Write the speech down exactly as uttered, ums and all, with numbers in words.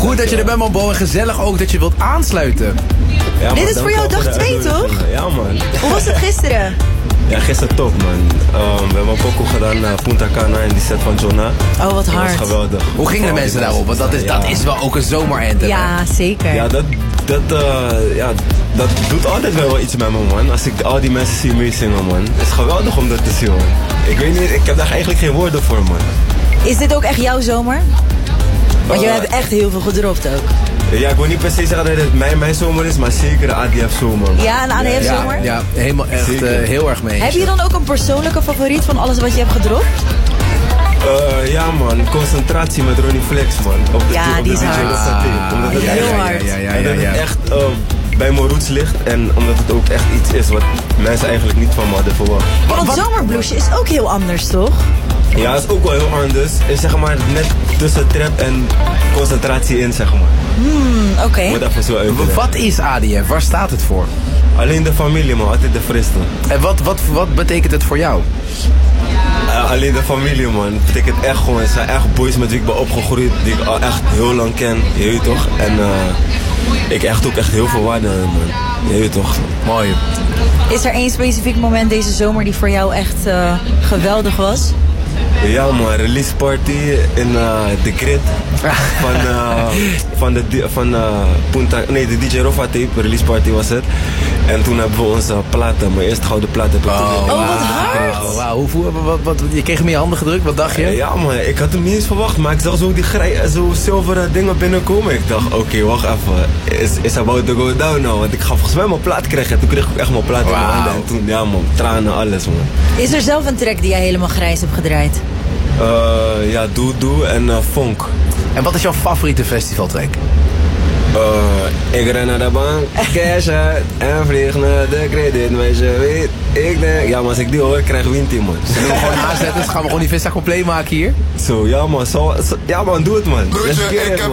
Goed dat je er bent, man, Bo. En gezellig ook dat je wilt aansluiten. Ja, man, Dit is voor jou dag twee, toch? Ja, man. Hoe was het gisteren? Ja, gisteren top, man. Um, we hebben een pokoe gedaan naar Punta Cana in die set van Jonah. Oh, wat hard. Dat was geweldig. Hoe gingen de mensen daarop? Want dat is, dat is wel ook een zomeranthem. Ja, zeker. Ja, dat, dat, uh, ja, dat doet altijd wel iets met me, man. Als ik al die mensen zie meezingen, man. Het is geweldig om dat te zien, man. Ik weet niet, ik heb daar eigenlijk geen woorden voor, man. Is dit ook echt jouw zomer? Want je Uh, hebt echt heel veel gedropt ook. Ja, ik wil niet per se zeggen dat het mijn, mijn zomer is, maar zeker de A D F zomer. Man. Ja, een A D F Ja, zomer? ja, helemaal echt uh, heel erg mee. Heb je dan ook een persoonlijke favoriet van alles wat je hebt gedropt? Uh, ja, man. Concentratie met Ronnie Flex, man. Op de, Ja, op die de is D J hard. Rosati. Omdat het ja, echt, heel hard. Ja, ja, ja, en ja, dat ja. het echt uh, bij mijn roots ligt. En omdat het ook echt iets is wat mensen eigenlijk niet van me hadden verwacht. Want zomerbloesje is ook heel anders, toch? Ja, het is ook wel heel anders. Is zeg maar net tussen trap en concentratie in, zeg maar. Hmm, oké. Ik moet even zo uitleggen. Wat is A D F? Waar staat het voor? Alleen de familie, man. Altijd de fristen. En wat, wat, wat betekent het voor jou? Uh, alleen de familie, man. Het betekent echt gewoon, het zijn echt boys met wie ik ben opgegroeid, die ik al echt heel lang ken, je weet toch? En uh, ik echt ook echt heel veel waarde aan hen, man. Je weet toch? Mooi. Is er één specifiek moment deze zomer die voor jou echt uh, geweldig was? Ja, man, release party in uh, de Grid van, uh, van, de, van uh, Punta, nee, de D J Rofa tape, release party was het. En toen hebben we onze platen, mijn eerste gouden plaat heb ik Oh, toen Oh, wat hard. Wauw, wauw. Hoe voel- wat, wat, je kreeg hem in je handen gedrukt, wat dacht je? Uh, ja, man, ik had hem niet eens verwacht, maar ik zag zo die grij, zo zilveren dingen binnenkomen. Ik dacht, oké, okay, wacht even, is, is about to go down nou? Want ik ga volgens mij mijn plaat krijgen en toen kreeg ik echt mijn plaat in mijn Wauw. handen. En toen, ja man, tranen, alles, man. Is er zelf een track die jij helemaal grijs hebt gedraaid? Uh, ja, Doe Doe en uh, Funk. En wat is jouw favoriete festivaltrack? Uh, ik ren naar de bank, cash uit en vlieg naar de credit, meisje weet. Ik denk, ja maar als ik die hoor, krijg wint die, man. Zullen we gewoon aanzetten? Dus gaan we gewoon die vista compleet maken hier? Zo, ja man, zo, zo, ja man, doe het man. Let's Broertje, get ik it, heb